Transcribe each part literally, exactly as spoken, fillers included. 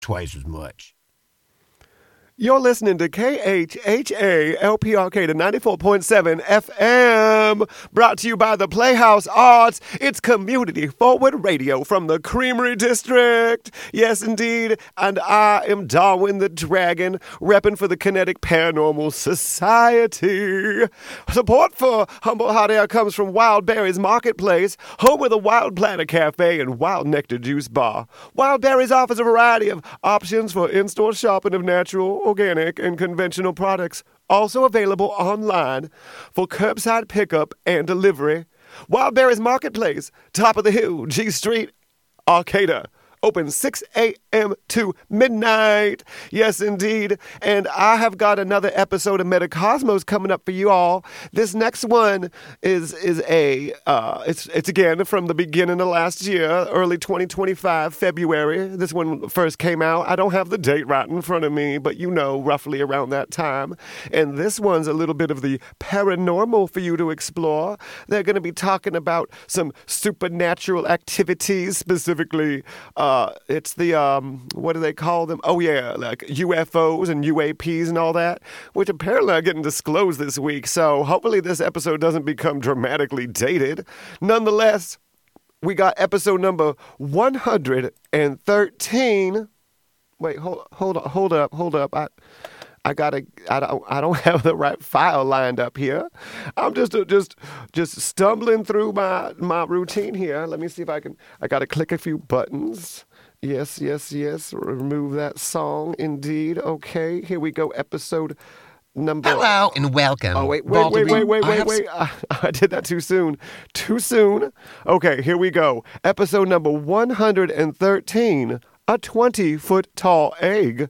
twice as much. You're listening to K H H A L P R K to ninety-four point seven F M, brought to you by the Playhouse Arts. It's community forward radio from the Creamery District. Yes, indeed. And I am Darwin the Dragon, repping for the Kinetic Paranormal Society. Support for Humble Hot Air comes from Wild Berries Marketplace, home of the Wild Platter Cafe and Wild Nectar Juice Bar. Wild Berries offers a variety of options for in-store shopping of natural, organic, and conventional products, also available online for curbside pickup and delivery. Wild Berries Marketplace, top of the hill, G Street, Arcata. Open six a.m. to midnight. Yes, indeed. And I have got another episode of Metacosmos coming up for you all. This next one is is a, uh, it's it's again from the beginning of last year, early twenty twenty-five, February. This one first came out. I don't have the date right in front of me, but you know, roughly around that time. And this one's a little bit of the paranormal for you to explore. They're going to be talking about some supernatural activities, specifically, uh, Uh, it's the, um, what do they call them? Oh, yeah, like U F Os and U A Ps and all that, which apparently are getting disclosed this week. So hopefully this episode doesn't become dramatically dated. Nonetheless, we got episode number one hundred thirteen. Wait, hold, hold up, hold up, hold up. I... I gotta. I don't. I don't have the right file lined up here. I'm just, just, just stumbling through my my routine here. Let me see if I can. I gotta click a few buttons. Yes, yes, yes. Remove that song. Indeed. Okay. Here we go. Episode number. Hello and welcome. Oh wait, wait, wait, wait, wait, wait, wait. I, I did that too soon. Too soon. Okay. Here we go. Episode number one hundred thirteen. A twenty-foot tall egg.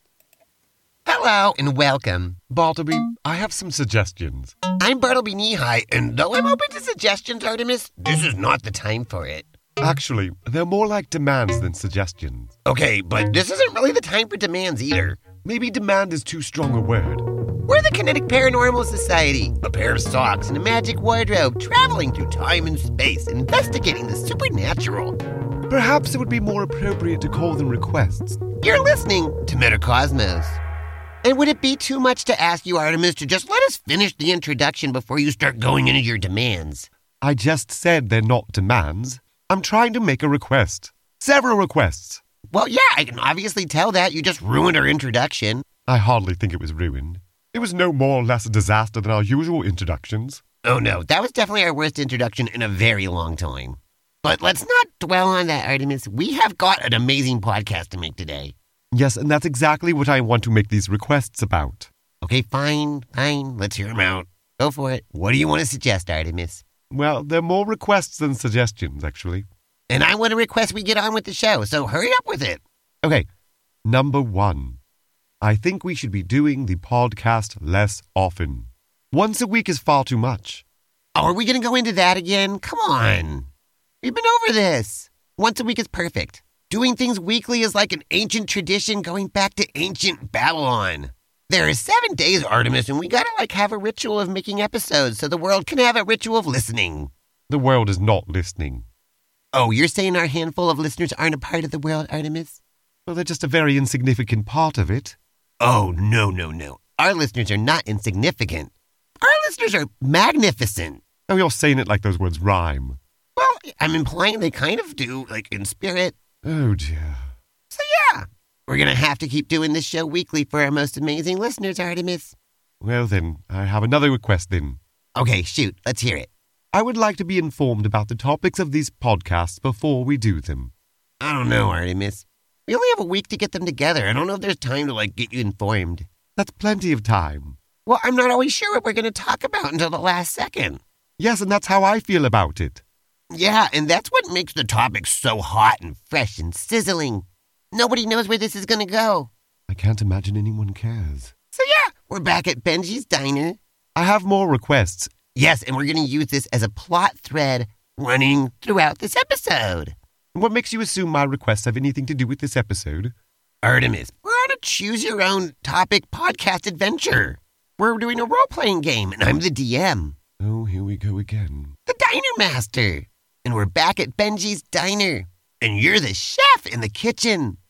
Hello and welcome. Bartleby, I have some suggestions. I'm Bartleby Knee-High, and though I'm open to suggestions, Artemis, this is not the time for it. Actually, they're more like demands than suggestions. Okay, but this isn't really the time for demands either. Maybe demand is too strong a word. We're the Kinetic Paranormal Society, a pair of socks and a magic wardrobe, traveling through time and space, investigating the supernatural. Perhaps it would be more appropriate to call them requests. You're listening to Metacosmos. And would it be too much to ask you, Artemis, to just let us finish the introduction before you start going into your demands? I just said they're not demands. I'm trying to make a request. Several requests. Well, yeah, I can obviously tell that. You just ruined our introduction. I hardly think it was ruined. It was no more or less a disaster than our usual introductions. Oh, no, that was definitely our worst introduction in a very long time. But let's not dwell on that, Artemis. We have got an amazing podcast to make today. Yes, and that's exactly what I want to make these requests about. Okay, fine, fine. Let's hear them out. Go for it. What do you want to suggest, Artemis? Well, they're more requests than suggestions, actually. And I want to request we get on with the show, so hurry up with it. Okay, number one. I think we should be doing the podcast less often. Once a week is far too much. Oh, are we going to go into that again? Come on. We've been over this. Once a week is perfect. Doing things weekly is like an ancient tradition going back to ancient Babylon. There are seven days, Artemis, and we gotta like have a ritual of making episodes so the world can have a ritual of listening. The world is not listening. Oh, you're saying our handful of listeners aren't a part of the world, Artemis? Well, they're just a very insignificant part of it. Oh, no, no, no. Our listeners are not insignificant. Our listeners are magnificent. Oh, you're saying it like those words rhyme. Well, I'm implying they kind of do, like in spirit. Oh, dear. So, yeah, we're going to have to keep doing this show weekly for our most amazing listeners, Artemis. Well, then, I have another request, then. Okay, shoot. Let's hear it. I would like to be informed about the topics of these podcasts before we do them. I don't know, Artemis. We only have a week to get them together. I don't know if there's time to, like, get you informed. That's plenty of time. Well, I'm not always sure what we're going to talk about until the last second. Yes, and that's how I feel about it. Yeah, and that's what makes the topic so hot and fresh and sizzling. Nobody knows where this is going to go. I can't imagine anyone cares. So yeah, we're back at Benji's Diner. I have more requests. Yes, and we're going to use this as a plot thread running throughout this episode. What makes you assume my requests have anything to do with this episode? Artemis, we're on a choose-your-own-topic podcast adventure. We're doing a role-playing game, and I'm the D M. Oh, here we go again. The Diner Master. And we're back at Benji's Diner. And you're the chef in the kitchen.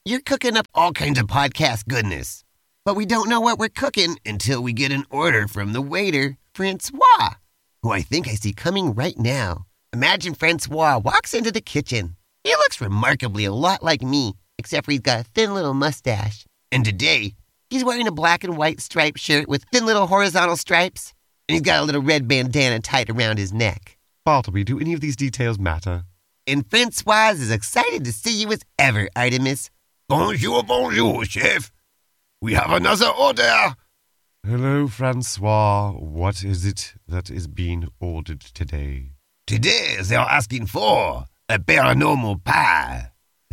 you're cooking up all kinds of podcast goodness. But we don't know what we're cooking until we get an order from the waiter, Francois, who I think I see coming right now. Imagine Francois walks into the kitchen. He looks remarkably a lot like me, except for he's got a thin little mustache. And today, he's wearing a black and white striped shirt with thin little horizontal stripes, and he's got a little red bandana tied around his neck. Bartleby, do any of these details matter? And Francois is as excited to see you as ever, Artemis. Bonjour, bonjour, chef. We have another order. Hello, Francois. What is it that is being ordered today? Today, they're asking for a paranormal pie.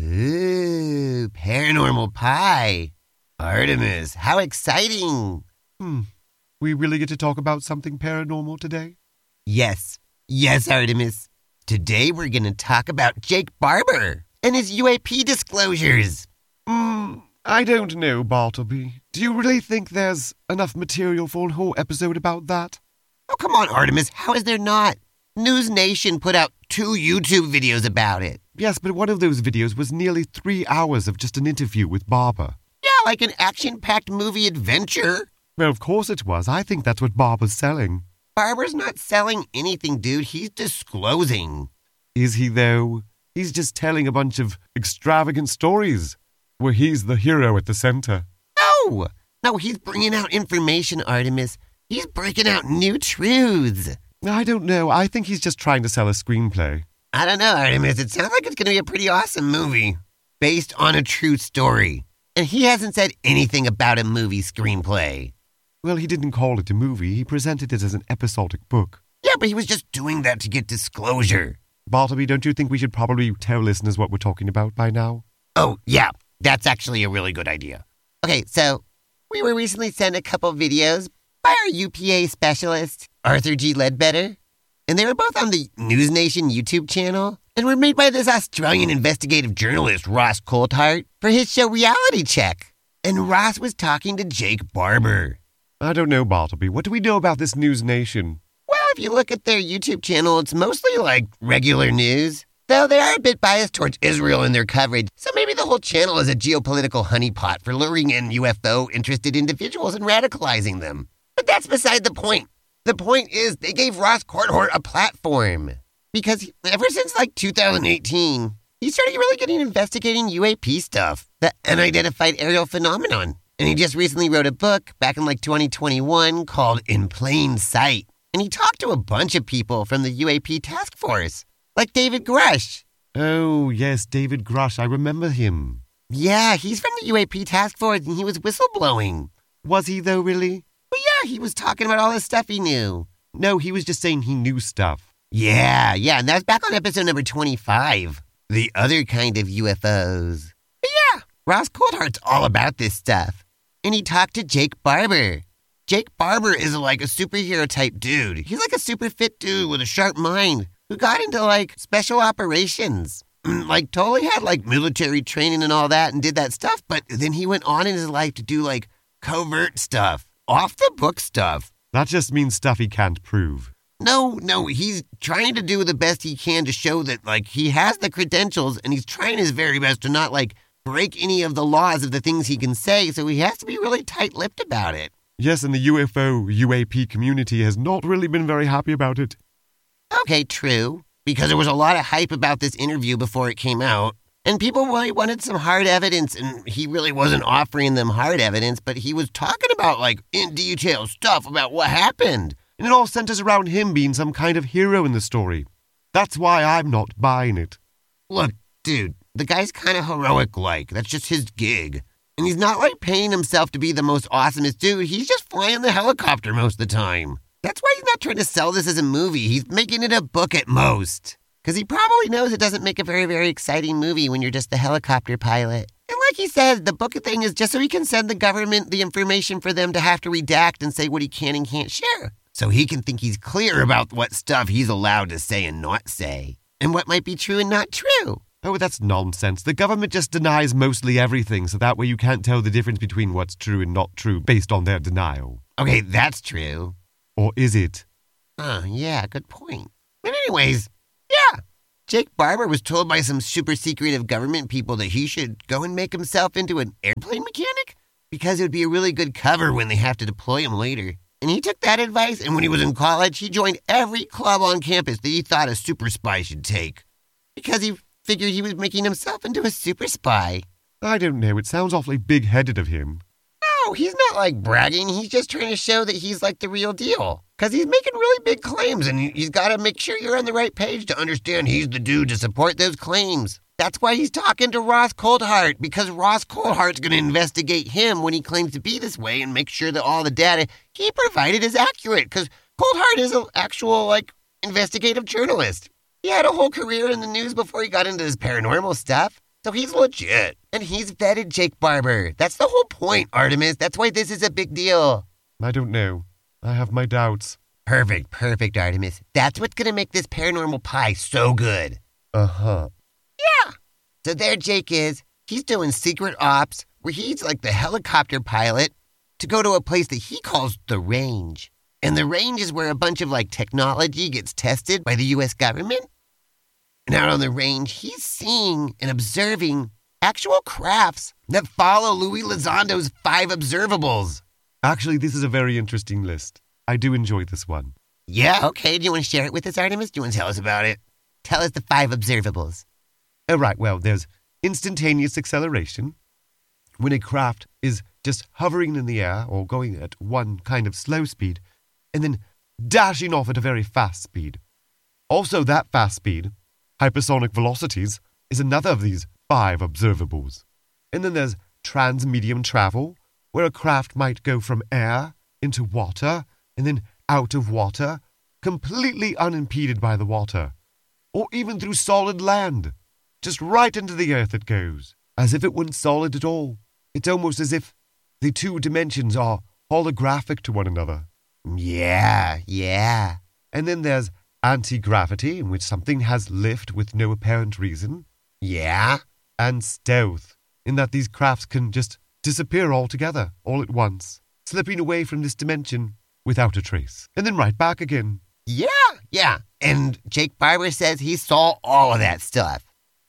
Ooh, paranormal pie. Artemis, how exciting. Hmm. We really get to talk about something paranormal today? Yes. Yes, Artemis. Today we're going to talk about Jake Barber and his U A P disclosures. Hmm. I don't know, Bartleby. Do you really think there's enough material for a whole episode about that? Oh, come on, Artemis. How is there not? News Nation put out two YouTube videos about it. Yes, but one of those videos was nearly three hours of just an interview with Barber. Yeah, like an action-packed movie adventure. Well, of course it was. I think that's what Barber's selling. Barber's not selling anything, dude. He's disclosing. Is he, though? He's just telling a bunch of extravagant stories where he's the hero at the center. No! No, he's bringing out information, Artemis. He's breaking out new truths. I don't know. I think he's just trying to sell a screenplay. I don't know, Artemis. It sounds like it's going to be a pretty awesome movie based on a true story. And he hasn't said anything about a movie screenplay. Well, he didn't call it a movie. He presented it as an episodic book. Yeah, but he was just doing that to get disclosure. Bartleby, don't you think we should probably tell listeners what we're talking about by now? Oh, yeah. That's actually a really good idea. Okay, so we were recently sent a couple videos by our U P A specialist, Arthur G. Ledbetter. And they were both on the News Nation YouTube channel and were made by this Australian investigative journalist, Ross Coulthart, for his show Reality Check. And Ross was talking to Jake Barber. I don't know, Bartleby. What do we know about this News Nation? Well, if you look at their YouTube channel, it's mostly like regular news. Though they are a bit biased towards Israel in their coverage, so maybe the whole channel is a geopolitical honeypot for luring in U F O-interested individuals and radicalizing them. But that's beside the point. The point is they gave Ross Coulthart a platform. Because ever since like two thousand eighteen, he started really getting investigating U A P stuff, the unidentified aerial phenomenon. And he just recently wrote a book back in like twenty twenty-one called In Plain Sight. And he talked to a bunch of people from the U A P task force. Like David Grush. Oh, yes, David Grush. I remember him. Yeah, he's from the U A P task force and he was whistleblowing. Was he, though, really? Well, yeah, he was talking about all the stuff he knew. No, he was just saying he knew stuff. Yeah, yeah, and that's back on episode number twenty-five. The other kind of U F Os. But yeah, Ross Coulthart's all about this stuff. And he talked to Jake Barber. Jake Barber is like a superhero type dude. He's like a super fit dude with a sharp mind who got into like special operations. Like totally had like military training and all that and did that stuff. But then he went on in his life to do like covert stuff, off the book stuff. That just means stuff he can't prove. No, no, he's trying to do the best he can to show that like he has the credentials and he's trying his very best to not like break any of the laws of the things he can say. So he has to be really tight-lipped about it. Yes, and the U F O U A P community has not really been very happy about it. Okay, true. Because there was a lot of hype about this interview before it came out. And people really wanted some hard evidence, and he really wasn't offering them hard evidence, but he was talking about, like, in detail stuff about what happened. And it all centers around him being some kind of hero in the story. That's why I'm not buying it. Look, dude, the guy's kind of heroic-like. That's just his gig. And he's not, like, paying himself to be the most awesomest dude. He's just flying the helicopter most of the time. That's why he's not trying to sell this as a movie. He's making it a book at most. Because he probably knows it doesn't make a very, very exciting movie when you're just the helicopter pilot. And like he said, the book thing is just so he can send the government the information for them to have to redact and say what he can and can't share. So he can think he's clear about what stuff he's allowed to say and not say. And what might be true and not true. Oh, that's nonsense. The government just denies mostly everything, so that way you can't tell the difference between what's true and not true based on their denial. Okay, that's true. Or is it? Oh, yeah, good point. But anyways, yeah, Jake Barber was told by some super secretive government people that he should go and make himself into an airplane mechanic because it would be a really good cover when they have to deploy him later. And he took that advice, and when he was in college, he joined every club on campus that he thought a super spy should take because he figured he was making himself into a super spy. I don't know. It sounds awfully big-headed of him. No, he's not like bragging. He's just trying to show that he's like the real deal. Because he's making really big claims, and he's got to make sure you're on the right page to understand he's the dude to support those claims. That's why he's talking to Ross Coldheart, because Ross Coldheart's going to investigate him when he claims to be this way and make sure that all the data he provided is accurate. Because Coldheart is an actual, like, investigative journalist. He had a whole career in the news before he got into this paranormal stuff. So he's legit. And he's vetted Jake Barber. That's the whole point, Artemis. That's why this is a big deal. I don't know. I have my doubts. Perfect, perfect, Artemis. That's what's going to make this paranormal pie so good. Uh-huh. Yeah. So there Jake is. He's doing secret ops where he's like the helicopter pilot to go to a place that he calls the range. And the range is where a bunch of like technology gets tested by the U S government. And out on the range, he's seeing and observing actual crafts that follow Louis Lizondo's five observables. Actually, this is a very interesting list. I do enjoy this one. Yeah, okay. Do you want to share it with us, Artemis? Do you want to tell us about it? Tell us the five observables. Oh, right. Well, there's instantaneous acceleration, when a craft is just hovering in the air or going at one kind of slow speed, and then dashing off at a very fast speed. Also, that fast speed, hypersonic velocities, is another of these five observables. And then there's transmedium travel, where a craft might go from air into water and then out of water, completely unimpeded by the water, or even through solid land. Just right into the earth it goes, as if it weren't solid at all. It's almost as if the two dimensions are holographic to one another. Yeah, yeah. And then there's anti-gravity, in which something has lift with no apparent reason. Yeah. And stealth, in that these crafts can just disappear altogether, all at once, slipping away from this dimension without a trace, and then right back again. Yeah, yeah. And Jake Barber says he saw all of that stuff.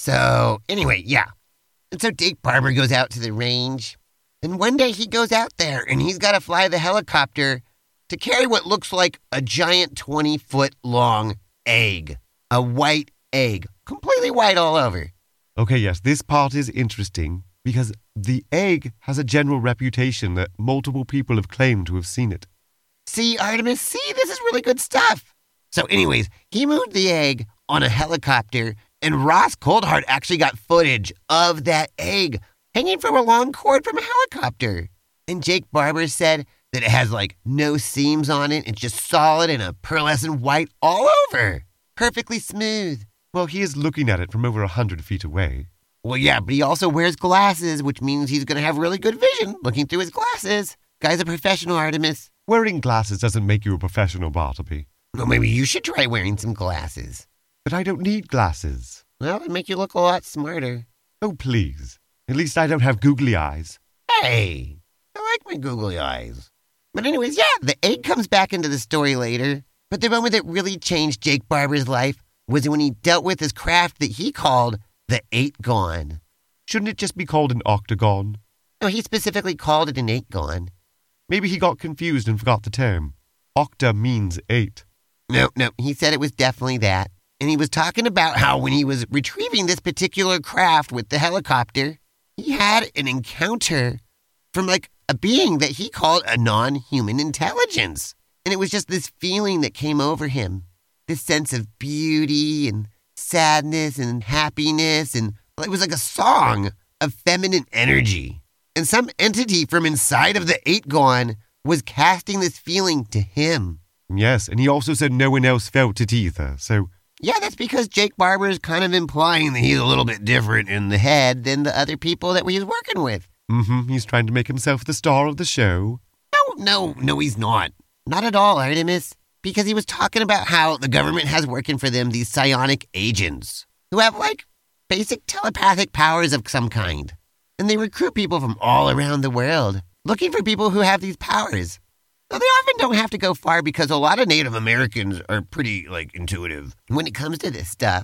So, anyway, yeah. And so Jake Barber goes out to the range, and one day he goes out there, and he's got to fly the helicopter to carry what looks like a giant twenty-foot-long egg. A white egg. Completely white all over. Okay, yes, this part is interesting, because the egg has a general reputation that multiple people have claimed to have seen it. See, Artemis, see, this is really good stuff. So anyways, he moved the egg on a helicopter, and Ross Coldheart actually got footage of that egg hanging from a long cord from a helicopter. And Jake Barber said that it has, like, no seams on it. It's just solid and a pearlescent white all over. Perfectly smooth. Well, he is looking at it from over a hundred feet away. Well, yeah, but he also wears glasses, which means he's going to have really good vision looking through his glasses. Guy's a professional, Artemis. Wearing glasses doesn't make you a professional, Bartleby. Well, maybe you should try wearing some glasses. But I don't need glasses. Well, it'd make you look a lot smarter. Oh, please. At least I don't have googly eyes. Hey, I like my googly eyes. But anyways, yeah, the egg comes back into the story later. But the moment that really changed Jake Barber's life was when he dealt with his craft that he called the Eight-Gon. Shouldn't it just be called an octagon? No, he specifically called it an Eight-Gon. Maybe he got confused and forgot the term. Octa means eight. No, no, he said it was definitely that. And he was talking about how when he was retrieving this particular craft with the helicopter, he had an encounter from like a being that he called a non-human intelligence. And it was just this feeling that came over him. This sense of beauty and sadness and happiness. And well, it was like a song of feminine energy. And some entity from inside of the Eight-Gon was casting this feeling to him. Yes, and he also said no one else felt it either, so... Yeah, that's because Jake Barber is kind of implying that he's a little bit different in the head than the other people that he's working with. Mm-hmm, he's trying to make himself the star of the show. No, no, no, he's not. Not at all, Artemis. Because he was talking about how the government has working for them these psionic agents who have, like, basic telepathic powers of some kind. And they recruit people from all around the world, looking for people who have these powers. Now, they often don't have to go far because a lot of Native Americans are pretty, like, intuitive when it comes to this stuff.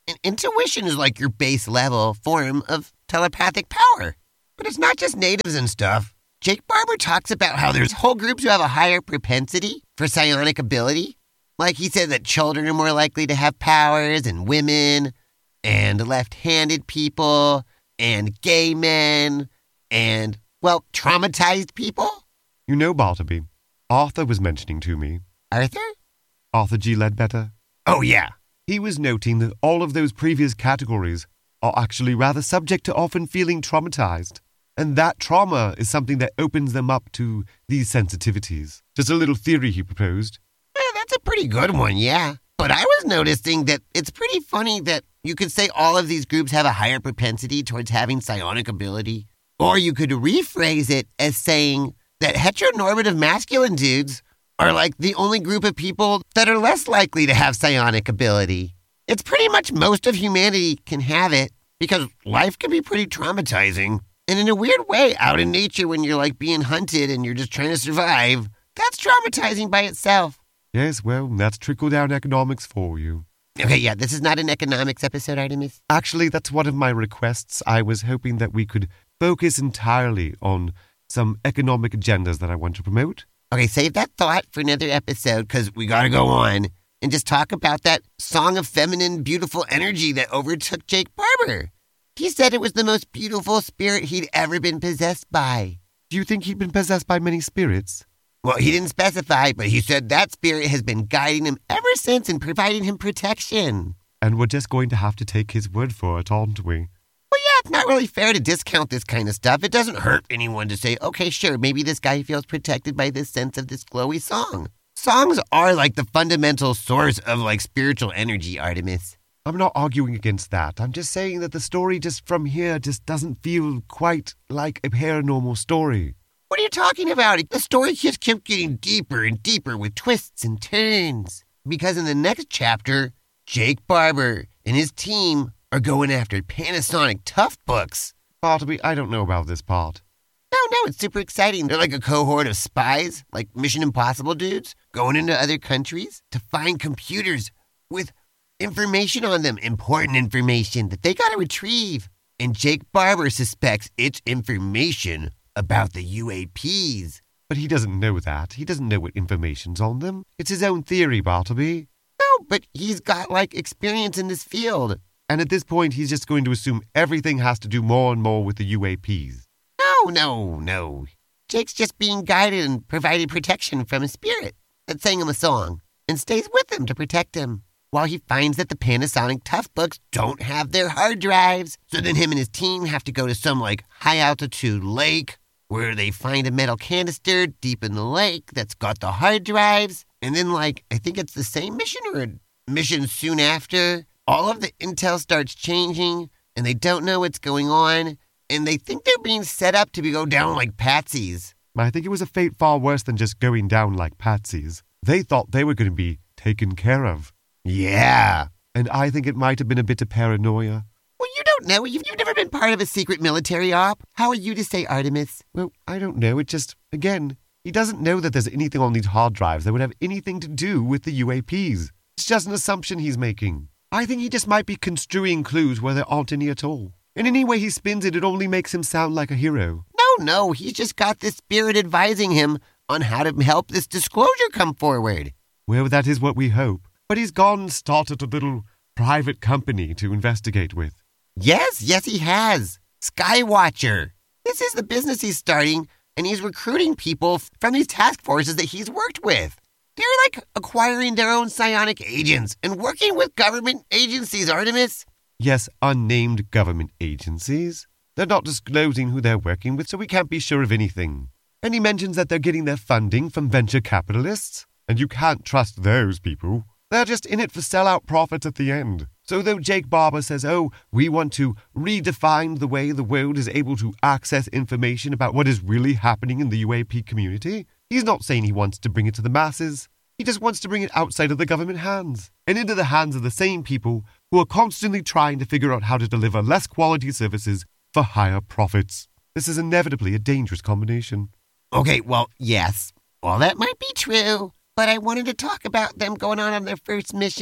And intuition is like your base level form of telepathic power. But it's not just natives and stuff. Jake Barber talks about how there's whole groups who have a higher propensity for psionic ability. Like he said that children are more likely to have powers, and women, and left-handed people, and gay men, and, well, traumatized people. You know, Bartleby, Arthur was mentioning to me. Arthur? Arthur G. Ledbetter. Oh, yeah. He was noting that all of those previous categories are actually rather subject to often feeling traumatized. And that trauma is something that opens them up to these sensitivities. Just a little theory he proposed. Well, that's a pretty good one, yeah. But I was noticing that it's pretty funny that you could say all of these groups have a higher propensity towards having psionic ability. Or you could rephrase it as saying that heteronormative masculine dudes are like the only group of people that are less likely to have psionic ability. It's pretty much most of humanity can have it because life can be pretty traumatizing. And in a weird way, out in nature when you're like being hunted and you're just trying to survive, that's traumatizing by itself. Yes, well, that's trickle-down economics for you. Okay, yeah, this is not an economics episode, Artemis. Actually, that's one of my requests. I was hoping that we could focus entirely on some economic agendas that I want to promote. Okay, save that thought for another episode because we gotta go on and just talk about that song of feminine, beautiful energy that overtook Jake Barber. He said it was the most beautiful spirit he'd ever been possessed by. Do you think he'd been possessed by many spirits? Well, he didn't specify, but he said that spirit has been guiding him ever since and providing him protection. And we're just going to have to take his word for it, aren't we? Well, yeah, it's not really fair to discount this kind of stuff. It doesn't hurt anyone to say, okay, sure, maybe this guy feels protected by this sense of this glowy song. Songs are like the fundamental source of like spiritual energy, Artemis. I'm not arguing against that. I'm just saying that the story just from here just doesn't feel quite like a paranormal story. What are you talking about? The story just kept getting deeper and deeper with twists and turns. Because in the next chapter, Jake Barber and his team are going after Panasonic Tough Books. Bartleby, I don't know about this part. No, no, it's super exciting. They're like a cohort of spies, like Mission Impossible dudes, going into other countries to find computers with information on them, important information that they gotta retrieve. And Jake Barber suspects it's information about the U A Ps. But he doesn't know that. He doesn't know what information's on them. It's his own theory, Bartleby. No, but he's got, like, experience in this field. And at this point, he's just going to assume everything has to do more and more with the U A Ps. No, no, no. Jake's just being guided and provided protection from a spirit that sang him a song and stays with him to protect him, while he finds that the Panasonic Tough Books don't have their hard drives. So then him and his team have to go to some, like, high-altitude lake where they find a metal canister deep in the lake that's got the hard drives. And then, like, I think it's the same mission or a mission soon after, all of the intel starts changing, and they don't know what's going on, and they think they're being set up to be go down like patsies. I think it was a fate far worse than just going down like patsies. They thought they were going to be taken care of. Yeah. And I think it might have been a bit of paranoia. Well, you don't know. You've, you've never been part of a secret military op. How are you to say, Artemis? Well, I don't know. It just, again, he doesn't know that there's anything on these hard drives that would have anything to do with the U A Ps. It's just an assumption he's making. I think he just might be construing clues where there aren't any at all. And any way he spins it, it only makes him sound like a hero. No, no. He's just got this spirit advising him on how to help this disclosure come forward. Well, that is what we hope. But he's gone and started a little private company to investigate with. Yes, yes, he has. Skywatcher. This is the business he's starting, and he's recruiting people from these task forces that he's worked with. They're like acquiring their own psionic agents and working with government agencies, Artemis. Yes, unnamed government agencies. They're not disclosing who they're working with, so we can't be sure of anything. And he mentions that they're getting their funding from venture capitalists, and you can't trust those people. They're just in it for sellout profits at the end. So though Jake Barber says, oh, we want to redefine the way the world is able to access information about what is really happening in the U A P community, he's not saying he wants to bring it to the masses. He just wants to bring it outside of the government hands and into the hands of the same people who are constantly trying to figure out how to deliver less quality services for higher profits. This is inevitably a dangerous combination. Okay, well, yes. Well, that might be true. But I wanted to talk about them going on on their first mission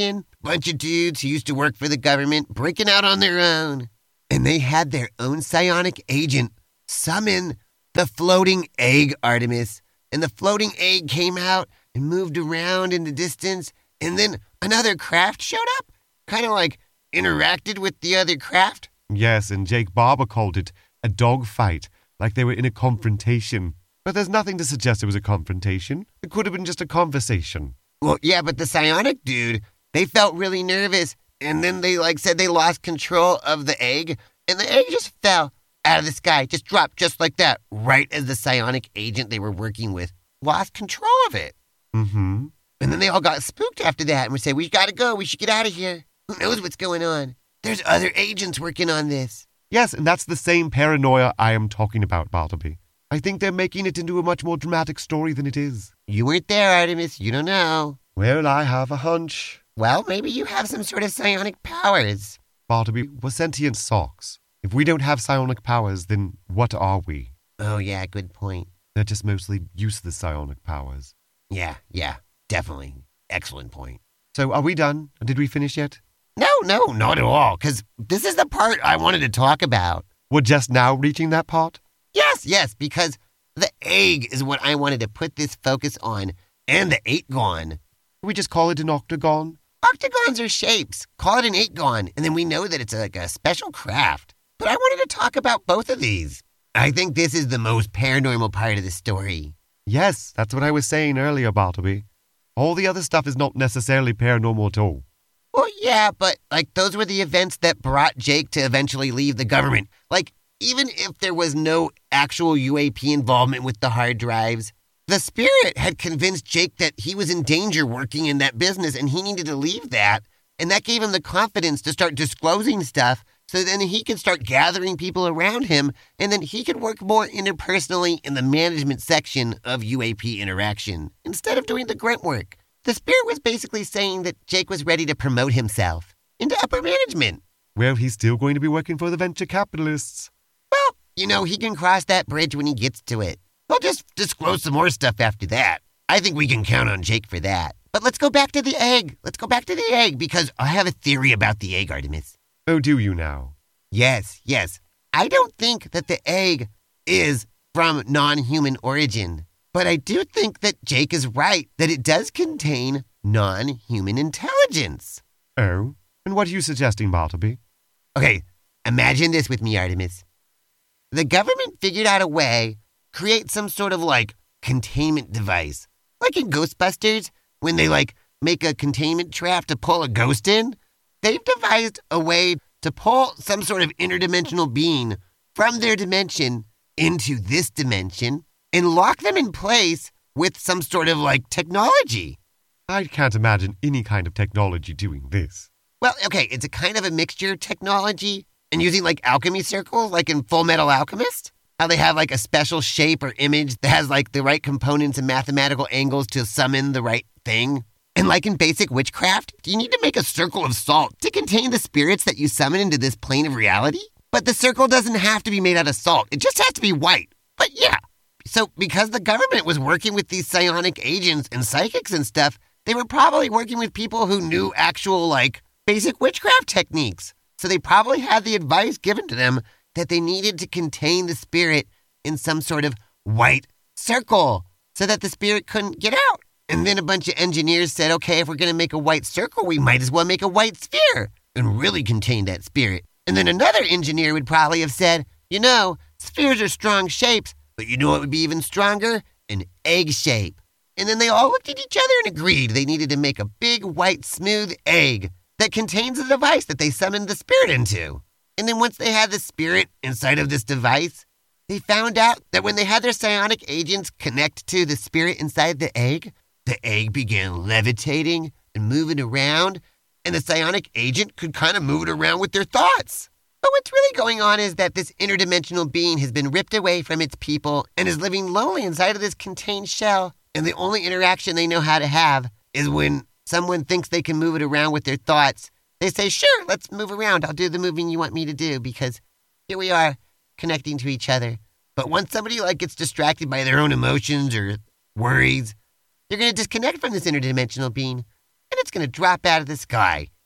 bunch of dudes who used to work for the government breaking out on their own. And they had their own psionic agent summon the floating egg, Artemis. And the floating egg came out and moved around in the distance. And then another craft showed up, kind of like interacted with the other craft. Yes, and Jake Barber called it a dog fight, like they were in a confrontation. But there's nothing to suggest it was a confrontation. It could have been just a conversation. Well, yeah, but the psionic dude, they felt really nervous. And then they like said they lost control of the egg. And the egg just fell out of the sky, just dropped just like that, right as the psionic agent they were working with lost control of it. Mm-hmm. And then they all got spooked after that and would say, we gotta go, we should get out of here. Who knows what's going on? There's other agents working on this. Yes, and that's the same paranoia I am talking about, Bartleby. I think they're making it into a much more dramatic story than it is. You weren't there, Artemis. You don't know. Well, I have a hunch. Well, maybe you have some sort of psionic powers. Bartleby, we're sentient socks. If we don't have psionic powers, then what are we? Oh, yeah, good point. They're just mostly useless psionic powers. Yeah, yeah, definitely. Excellent point. So, are we done? Did we finish yet? No, no, not at all, because this is the part I wanted to talk about. We're just now reaching that part? Yes, yes, because the egg is what I wanted to put this focus on, and the eight-gon. Can we just call it an octagon? Octagons are shapes. Call it an eight-gon, and then we know that it's like a special craft. But I wanted to talk about both of these. I think this is the most paranormal part of the story. Yes, that's what I was saying earlier, Bartleby. All the other stuff is not necessarily paranormal at all. Well, yeah, but, like, those were the events that brought Jake to eventually leave the government. Like, even if there was no actual U A P involvement with the hard drives, the spirit had convinced Jake that he was in danger working in that business and he needed to leave that. And that gave him the confidence to start disclosing stuff so then he could start gathering people around him and then he could work more interpersonally in the management section of U A P interaction instead of doing the grunt work. The spirit was basically saying that Jake was ready to promote himself into upper management. Well, he's still going to be working for the venture capitalists. Well, you know, he can cross that bridge when he gets to it. He'll just disclose some more stuff after that. I think we can count on Jake for that. But let's go back to the egg. Let's go back to the egg because I have a theory about the egg, Artemis. Oh, do you now? Yes, yes. I don't think that the egg is from non-human origin. But I do think that Jake is right, that it does contain non-human intelligence. Oh? And what are you suggesting, Bartleby? Okay, imagine this with me, Artemis. The government figured out a way to create some sort of, like, containment device. Like in Ghostbusters, when they, like, make a containment trap to pull a ghost in. They've devised a way to pull some sort of interdimensional being from their dimension into this dimension and lock them in place with some sort of, like, technology. I can't imagine any kind of technology doing this. Well, okay, it's a kind of a mixture of technology and using, like, alchemy circles, like in Full Metal Alchemist. How they have, like, a special shape or image that has, like, the right components and mathematical angles to summon the right thing. And like in basic witchcraft, you need to make a circle of salt to contain the spirits that you summon into this plane of reality. But the circle doesn't have to be made out of salt. It just has to be white. But yeah. So because the government was working with these psionic agents and psychics and stuff, they were probably working with people who knew actual, like, basic witchcraft techniques. So they probably had the advice given to them that they needed to contain the spirit in some sort of white circle so that the spirit couldn't get out. And then a bunch of engineers said, okay, if we're going to make a white circle, we might as well make a white sphere and really contain that spirit. And then another engineer would probably have said, you know, spheres are strong shapes, but you know what would be even stronger? An egg shape. And then they all looked at each other and agreed they needed to make a big, white, smooth egg that contains a device that they summoned the spirit into. And then once they had the spirit inside of this device, they found out that when they had their psionic agents connect to the spirit inside the egg, the egg began levitating and moving around, and the psionic agent could kind of move it around with their thoughts. But what's really going on is that this interdimensional being has been ripped away from its people and is living lonely inside of this contained shell, and the only interaction they know how to have is when someone thinks they can move it around with their thoughts. They say, sure, let's move around. I'll do the moving you want me to do because here we are connecting to each other. But once somebody like gets distracted by their own emotions or worries, they're going to disconnect from this interdimensional being and it's going to drop out of the sky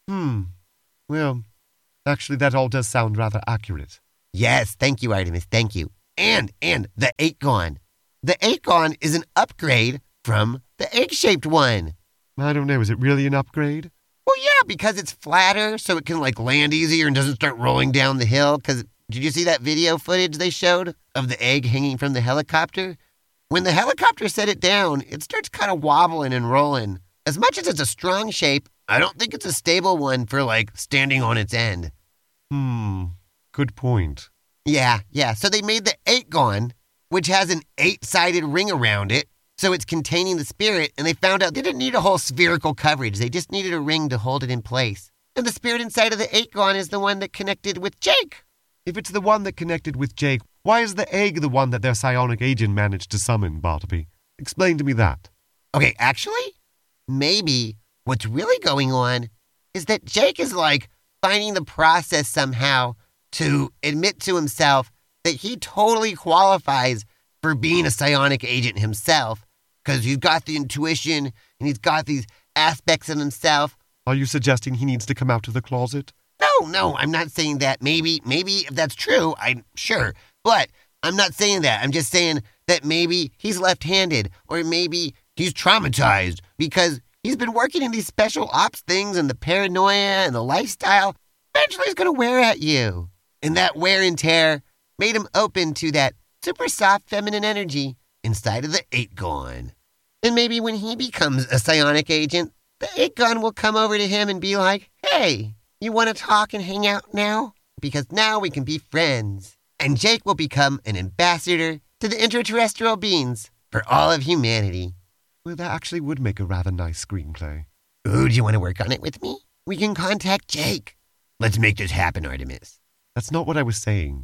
Hmm. Well, actually, that all does sound rather accurate. Yes, thank you, Artemis, thank you. And, and the Aegon. The Aegon is an upgrade from the egg-shaped one. I don't know, is it really an upgrade? Well, yeah, because it's flatter, so it can, like, land easier and doesn't start rolling down the hill. Because did you see that video footage they showed of the egg hanging from the helicopter? When the helicopter set it down, it starts kind of wobbling and rolling. As much as it's a strong shape, I don't think it's a stable one for, like, standing on its end. Hmm, good point. Yeah, yeah, so they made the Aegon, which has an eight-sided ring around it, so it's containing the spirit, and they found out they didn't need a whole spherical coverage. They just needed a ring to hold it in place. And the spirit inside of the Aegon is the one that connected with Jake. If it's the one that connected with Jake, why is the egg the one that their psionic agent managed to summon, Bartleby? Explain to me that. Okay, actually, maybe what's really going on is that Jake is, like, finding the process somehow to admit to himself that he totally qualifies for being a psionic agent himself, because he's got the intuition and he's got these aspects in himself. Are you suggesting he needs to come out of the closet? No, no, I'm not saying that. Maybe, maybe if that's true, I'm sure. But I'm not saying that. I'm just saying that maybe he's left-handed, or maybe he's traumatized because he's been working in these special ops things and the paranoia and the lifestyle. Eventually he's going to wear at you. And that wear and tear made him open to that super soft feminine energy inside of the Aegon. And maybe when he becomes a psionic agent, the Aegon will come over to him and be like, hey, you want to talk and hang out now? Because now we can be friends. And Jake will become an ambassador to the interterrestrial beings for all of humanity. Well, that actually would make a rather nice screenplay. Ooh, do you want to work on it with me? We can contact Jake. Let's make this happen, Artemis. That's not what I was saying.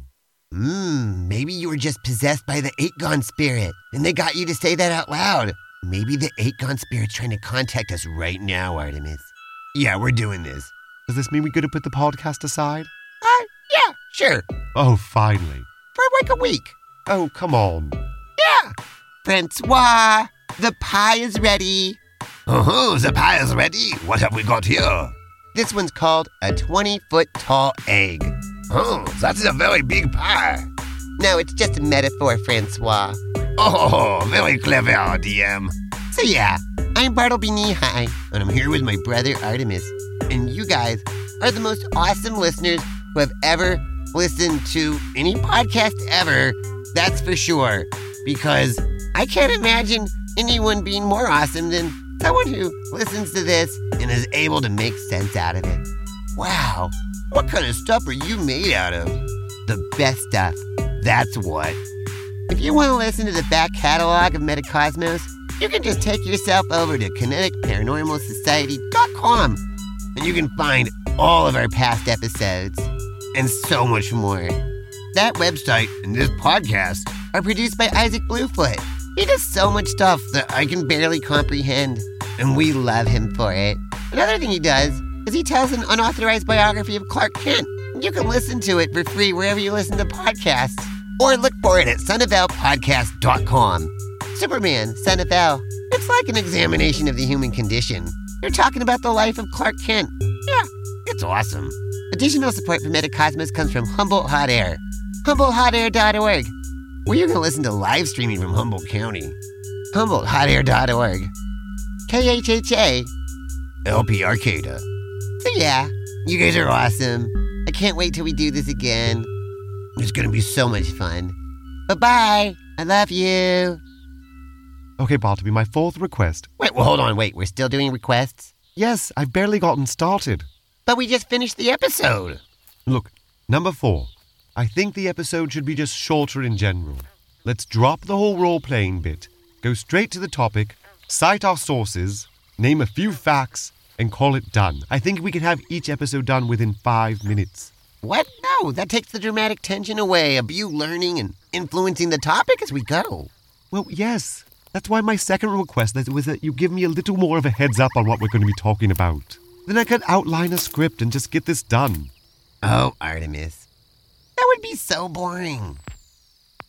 Mmm, maybe you were just possessed by the Aegon spirit, and they got you to say that out loud. Maybe the Aegon spirit's trying to contact us right now, Artemis. Yeah, we're doing this. Does this mean we got to put the podcast aside? Uh, yeah, sure. Oh, finally. For like a week. Oh, come on. Yeah. Francois, the pie is ready. Oh, the pie is ready. What have we got here? This one's called a twenty-foot tall egg. Oh, that's a very big pie. No, it's just a metaphor, Francois. Oh, very clever, D M. So yeah, I'm Bartleby Knee-High, and I'm here with my brother Artemis. And you guys are the most awesome listeners who have ever listened to any podcast ever, that's for sure. Because I can't imagine anyone being more awesome than someone who listens to this and is able to make sense out of it. Wow, what kind of stuff are you made out of? The best stuff, that's what. If you want to listen to the back catalog of Metacosmos, you can just take yourself over to kinetic paranormal society dot com and you can find all of our past episodes and so much more. That website and this podcast are produced by Isaac Bluefoot. He does so much stuff that I can barely comprehend, and we love him for it. Another thing he does is he tells an unauthorized biography of Clark Kent. You can listen to it for free wherever you listen to podcasts, or look for it at son of el podcast dot com. Superman, Son of El. It's like an examination of the human condition. You're talking about the life of Clark Kent. Yeah, it's awesome. Additional support for Metacosmos comes from Humboldt Hot Air. Humboldt Hot Air dot org, where you can listen to live streaming from Humboldt County. Humboldt Hot Air dot org. K H H A. L P Arcata. So yeah, you guys are awesome. I can't wait till we do this again. It's gonna be so much fun. Bye-bye. I love you. Okay, Bartleby, my fourth request. Wait, well, hold on. Wait, we're still doing requests? Yes, I've barely gotten started. But we just finished the episode. Look, number four. I think the episode should be just shorter in general. Let's drop the whole role-playing bit, go straight to the topic, cite our sources, name a few facts, and call it done. I think we can have each episode done within five minutes. What? No, that takes the dramatic tension away of you learning and influencing the topic as we go. Well, yes. That's why my second request was that you give me a little more of a heads up on what we're going to be talking about. Then I could outline a script and just get this done. Oh, Artemis. That would be so boring.